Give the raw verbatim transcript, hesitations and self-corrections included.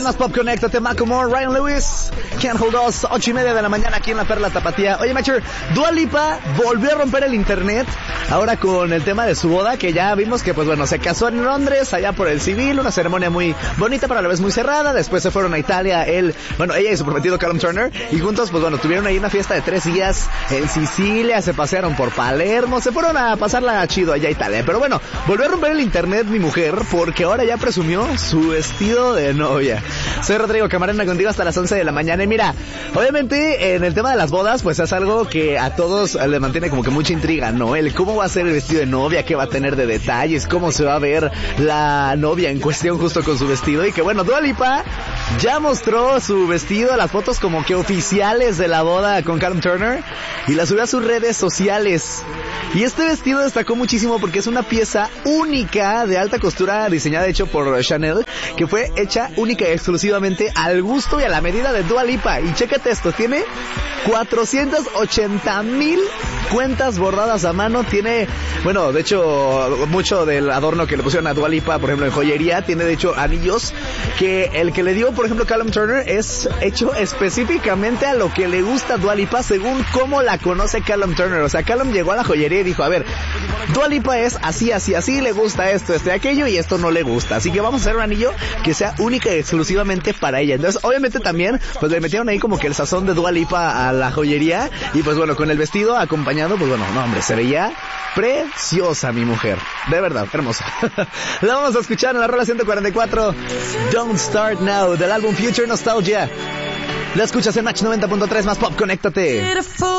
más Pop, conéctate, Macklemore, Ryan Lewis, Can't Hold Us, ocho y media de la mañana aquí en La Perla Tapatía. Oye, Macher, Dua Lipa volvió a romper el internet, ahora con el tema de su boda, que ya vimos que, pues bueno, se casó en Londres, allá por el civil, una ceremonia muy bonita, pero a la vez muy cerrada. Después se fueron a Italia, él, bueno, ella y su prometido Callum Turner, y juntos, pues bueno, tuvieron ahí una fiesta de tres días en Sicilia, se pasearon por Palermo, se fueron a pasarla chido allá a Italia. Pero bueno, volvió a romper el internet mi mujer, porque ahora ya presumió su vestido de novia. Soy Rodrigo Camarena, contigo hasta las once de la mañana. Y mira, obviamente en el tema de las bodas, pues es algo que a todos le mantiene como que mucha intriga, ¿no? El cómo va a ser el vestido de novia, qué va a tener de detalles, cómo se va a ver la novia en cuestión justo con su vestido. Y que bueno, Dua Lipa ya mostró su vestido, las fotos como que oficiales de la boda con Callum Turner, y las subió a sus redes sociales. Y este vestido destacó muchísimo porque es una pieza única de alta costura, diseñada de hecho por Chanel, que fue hecha única y exclusivamente al gusto y a la medida de Dua Lipa. Y chécate esto, tiene cuatrocientas ochenta mil cuentas bordadas a mano. Tiene, bueno, de hecho, mucho del adorno que le pusieron a Dua Lipa, por ejemplo, en joyería, tiene de hecho anillos que el que le dio, por ejemplo, Callum Turner, es hecho específicamente a lo que le gusta a Dua Lipa, según cómo la conoce Callum Turner. O sea, Callum llegó a la joyería y dijo, a ver, Dua Lipa es así, así, así, le gusta esto, este, aquello, y esto no le gusta. Así que vamos a hacer un anillo que sea única y exclusivamente para ella. Entonces, obviamente también, pues le metieron ahí como que el sazón de Dua Lipa a la joyería, y pues bueno, con el vestido acompañado, pues bueno, no hombre, se veía preciosa mi mujer. De verdad, hermosa. La vamos a escuchar en la rola ciento cuarenta y cuatro, Don't Start Now, del álbum Future Nostalgia. La escuchas en Match noventa punto tres, más Pop, conéctate.